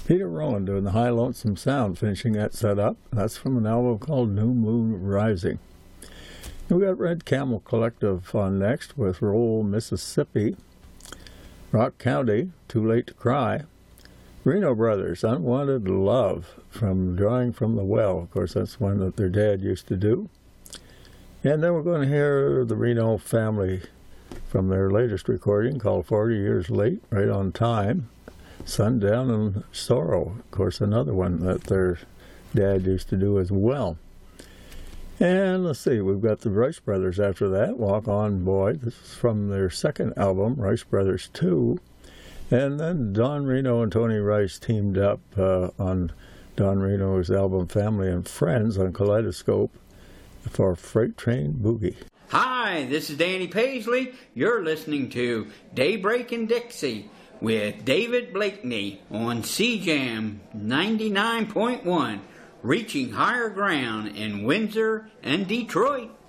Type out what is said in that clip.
Peter Rowan doing the High Lonesome Sound, finishing that set up. That's from an album called New Moon Rising. We got Red Camel Collective on next with Roll, Mississippi. Rock County, Too Late to Cry. Reno Brothers, Unwanted Love, from Drawing from the Well. Of course, that's one that their dad used to do. And then we're going to hear the Reno family from their latest recording called 40 Years Late, Right on Time. Sundown and Sorrow, of course, another one that their dad used to do as well. And let's see, we've got the Rice Brothers after that, Walk On Boy. This is from their second album, Rice Brothers 2. And then Don Reno and Tony Rice teamed up on Don Reno's album Family and Friends on Kaleidoscope for Freight Train Boogie. Hi, this is Danny Paisley. You're listening to Daybreak in Dixie with David Blakeney on CJAM 99.1, reaching higher ground in Windsor and Detroit.